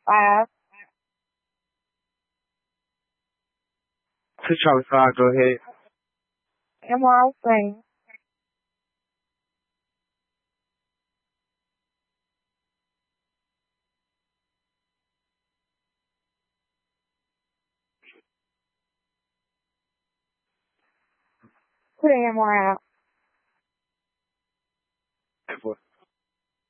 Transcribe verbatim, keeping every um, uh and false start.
Five. To Charlie five, go ahead. Emerald Singh. Put Emerald out.